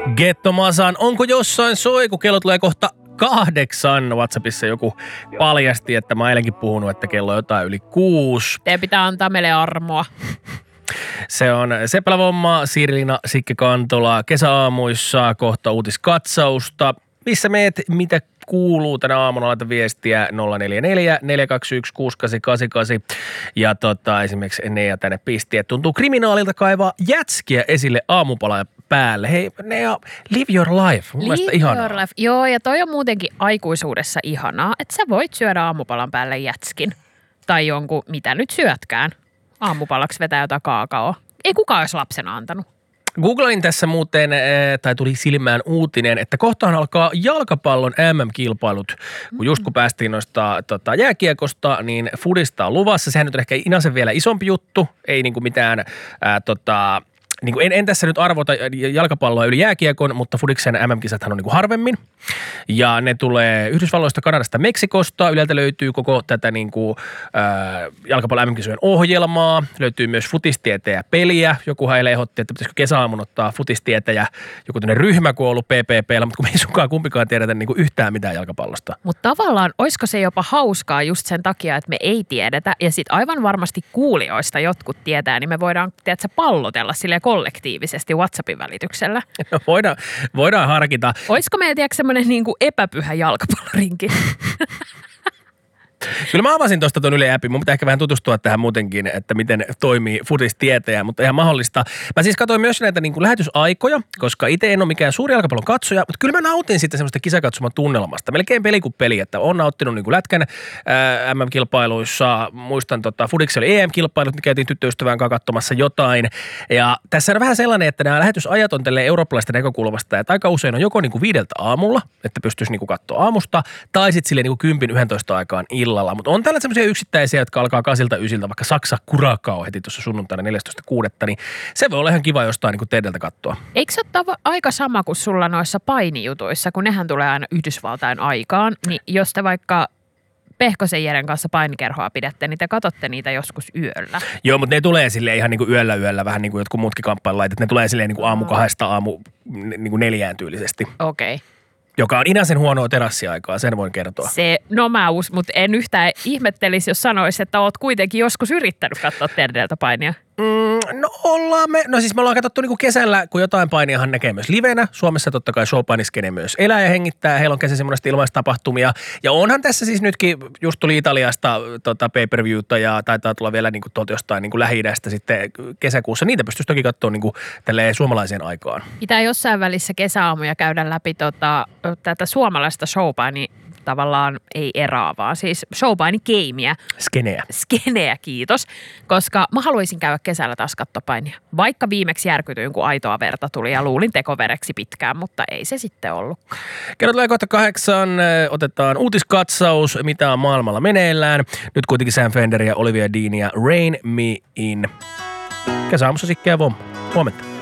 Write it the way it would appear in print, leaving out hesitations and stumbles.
Gettomasan, onko jossain soi, kun kello tulee kohta 8? WhatsAppissa joku paljasti, että mä eilenkin puhunut, että kello on jotain yli 6. Teidän pitää antaa meille armoa. Se on Seppälä Vomma, Siiri-Liina, Sikke Kantola, kesäaamuissa, kohta uutiskatsausta. Missä meet, mitä kuuluu tänä aamuna, laita viestiä 044 421 6888 ja esimerkiksi Nea tänne pisti, että tuntuu kriminaalilta kaivaa jätskiä esille aamupalan päälle. Hei Nea, live your life. Mun mielestä ihanaa. Your life. Joo, ja toi on muutenkin aikuisuudessa ihanaa, että sä voit syödä aamupalan päälle jätskin. Tai jonkun, mitä nyt syötkään. Aamupalaksi vetää jotain kaakaoa. Ei kukaan olisi lapsena antanut. Googlain tässä muuten, tai tuli silmään uutinen, että kohtaan alkaa jalkapallon MM-kilpailut. Kun päästiin noista jääkiekosta, niin fudista on luvassa. Sehän nyt on ehkä inasen vielä isompi juttu. Ei niinku mitään niin kuin en tässä nyt arvota jalkapalloa yli jääkiekon, mutta fudiksen MM-kisathan on niin kuin harvemmin. Ja ne tulee Yhdysvalloista, Kanadasta, Meksikosta. Yleltä löytyy koko tätä niin kuin, jalkapallon MM-kisojen ohjelmaa. Löytyy myös futistieteen ja peliä. Joku heille ehdotti, että pitäisikö kesäaamun ottaa futistieteen ja joku tämmöinen ryhmä, kun on ollut PPP:llä, mutta kun me ei sunkaan kumpikaan tiedetä niin kuin yhtään mitään jalkapallosta. Mutta tavallaan, olisiko se jopa hauskaa just sen takia, että me ei tiedetä ja sitten aivan varmasti kuulijoista jotkut tietää, niin me voidaan, tiedätkö, pallotella silleen kollektiivisesti WhatsAppin välityksellä. No, voidaan harkita. Olisiko meillä tiedätkö semmoinen niin kuin epäpyhä jalkapallorinki? Kyllä mä avasin tuosta tuon Yle appin. Mun pitää ehkä vähän tutustua tähän muutenkin, että miten toimii futistietäjä, mutta ihan mahdollista. Mä siis katsoin myös näitä niin kuin lähetysaikoja, koska itse en ole mikään suuri jalkapallon katsoja, mutta kyllä mä nautin sitten semmoista kisakatsoman tunnelmasta. Melkein peli kuin peli, että on nauttinut niin kuin lätkän MM-kilpailuissa. Muistan, Fudiksen oli EM-kilpailut, niin käytiin tyttöystävän kanssa katsomassa jotain. Ja tässä on vähän sellainen, että nämä lähetysajat on tälleen eurooppalaisten näkökulmasta, että aika usein on joko niin kuin 5 aamulla, että pystyisi niin kuin katsoa aamusta, tai sitten silleen niin kuin 10-11 aikaan illalla. Mutta on täällä semmoisia yksittäisiä, jotka alkaa 8-9, vaikka Saksa Kurakao heti tuossa sunnuntaina 14.6. Niin se voi olla ihan kiva jostain niin kuin teidältä katsoa. Eikö se ole aika sama kuin sulla noissa painijutuissa, kun nehän tulee aina Yhdysvaltain aikaan, niin jos te vaikka Pehkosen Jeren kanssa painikerhoa pidätte, niin te katsotte niitä joskus yöllä. Joo, mutta ne tulee silleen ihan niin kuin yöllä vähän niin kuin jotkut muutkin kamppailulaitet. Ne tulee silleen niin kuin aamu 2 aamu niin kuin 4 tyylisesti. Okei. Joka on inasen huonoa terassiaikaa, sen voin kertoa. Mutta en yhtään ihmettelisi, jos sanoisi, että oot kuitenkin joskus yrittänyt katsoa terveeltä painia. No siis me ollaan katsottu niinku kesällä, kun jotain painiahan näkee myös livenä. Suomessa totta kai showpainiskene myös elää ja hengittää. Heillä on kesässä monesti ilmaistapahtumia. Ja onhan tässä siis nytkin, just tuli Italiasta pay-per-viewta ja taitaa tulla vielä niinku tuolta jostain niinku Lähi-idästä sitten kesäkuussa. Niitä pystyisi toki katsoa niinku tälleen suomalaiseen aikaan. Pitää jossain välissä kesäaamuja käydä läpi tätä suomalaista showpainia. Tavallaan ei eraa, vaan siis showpaini-keimiä. Skeneä, kiitos. Koska mä haluaisin käydä kesällä taas kattopainia. Vaikka viimeksi järkytyin, kun aitoa verta tuli ja luulin tekovereksi pitkään, mutta ei se sitten ollut. Kello tulee kohta 8, otetaan uutiskatsaus, mitä on maailmalla meneillään. Nyt kuitenkin Sam Fender ja Olivia Dean ja Rain Me In. Kesäaamussa Sikke ja Vomma. Huomenta.